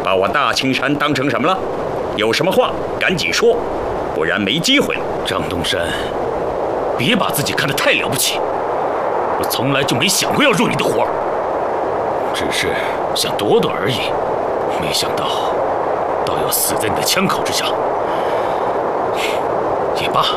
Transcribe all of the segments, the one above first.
把我大青山当成什么了？有什么话赶紧说，不然没机会了。 张东山，别把自己看得太了不起。我从来就没想过要入你的伙，只是想躲躲而已。没想到要死在你的枪口之下。也罢，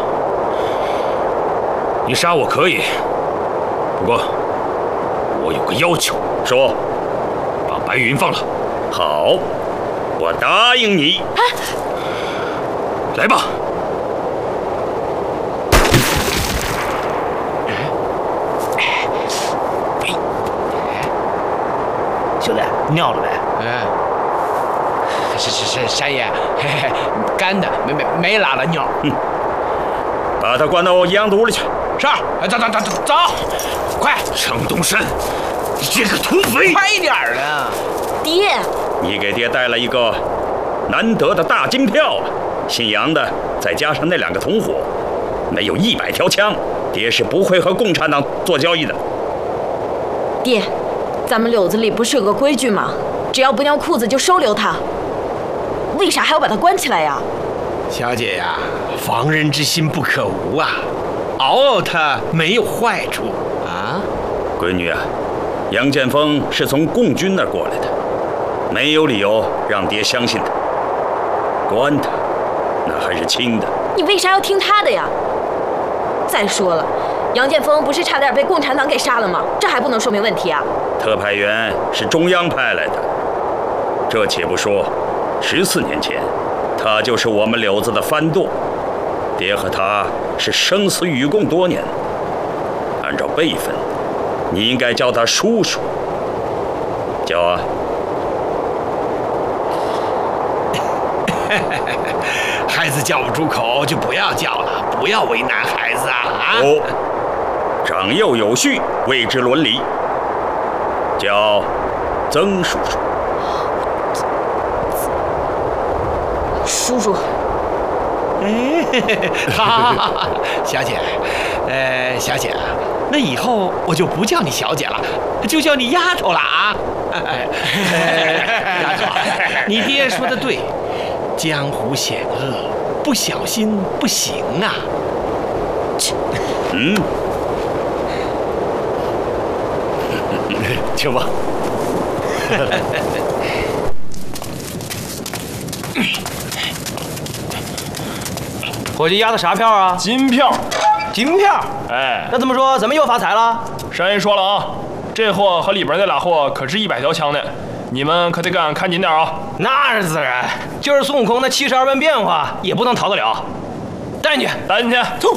你杀我可以，不过我有个要求。 说， 把白云放了。 好，我答应你。 来吧。 兄弟，尿了没？ 是山爷，干的，没拉了尿。 把他关到羊肚里去。 是，走，快！ 张东山，你这个土匪！ 快一点的。 爹， 你给爹带了一个难得的大金票啊！姓杨的，再加上那2个同伙，没有100条枪，爹是不会和共产党做交易的。 爹，咱们柳子里不是有个规矩吗？只要不尿裤子就收留他。为啥还要把他关起来呀？ 小姐呀，防人之心不可无啊，熬他没有坏处啊。 闺女啊，杨建锋是从共军那儿过来的，没有理由让爹相信他。关他，那还是轻的。 你为啥要听他的呀？再说了，杨建锋不是差点被共产党给杀了吗？这还不能说明问题啊？ 特派员是中央派来的，这且不说，14年前，他就是我们柳子的番舵，爹和他是生死与共多年。按照辈分，你应该叫他叔叔。叫啊！ 孩子叫不出口就不要叫了，不要为难孩子啊！ 哦，长幼有序，谓之伦理。叫曾叔叔。 叔叔。 好，小姐，小姐，那以后我就不叫你小姐了，就叫你丫头了啊！丫头，你爹说的对，江湖险恶，不小心不行啊！ 请吧。 伙计押的啥票啊？ 金票。 金票？ 哎， 那这么说，咱们又发财了？ 山爷说了啊，这货和里边那俩货可是100条枪的，你们可得跟俺看紧点啊。 那是自然，就是孙悟空那72般变化也不能逃得了。带进去， 带进去。 走。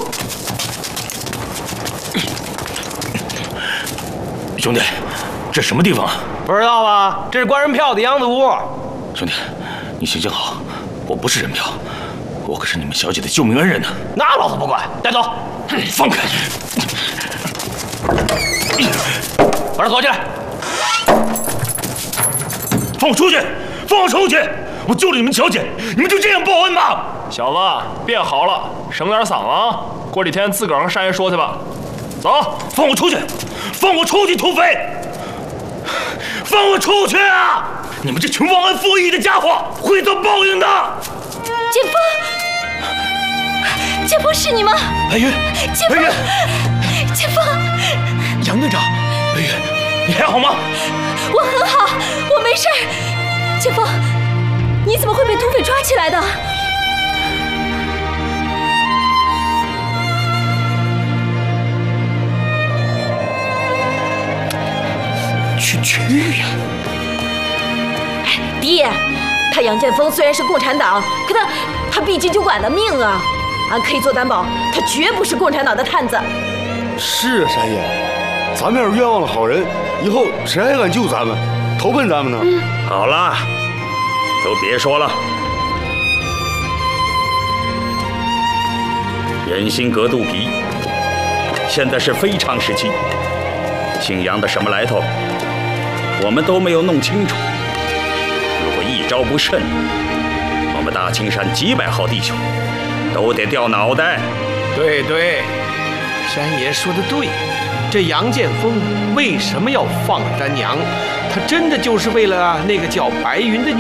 兄弟，这什么地方啊？ 不知道吧？这是官人票的样子屋。 兄弟，你行行好，我不是人票，我可是你们小姐的救命恩人呢。 那老子不管，带走。 放开！ 把他锁起来！ 放我出去！放我出去！我救了你们小姐，你们就这样报恩吗？ 小子，别嚎了，省点嗓啊！过几天自个儿和山爷说去吧。走， 放我出去！放我出去，土匪！放我出去啊！你们这群忘恩负义的家伙会遭报应的！ 建锋，建锋是你吗？ 白云， 建锋，建锋， 杨队长，白云，你还好吗？ 我很好，我没事儿。建锋，你怎么会被土匪抓起来的？ 去呀！ 哎，爹，他杨建锋虽然是共产党，可他毕竟酒馆的命啊！俺可以做担保，他绝不是共产党的探子。 是啊，山爷，咱们要是冤枉了好人，以后谁还敢救咱们、投奔咱们呢？ 好了，都别说了。人心隔肚皮，现在是非常时期。姓杨的什么来头，我们都没有弄清楚。如果一招不慎，我们大青山几百号弟兄都得掉脑袋。 对，山爷说的对，这杨建锋为什么要放了他娘？他真的就是为了那个叫白云的女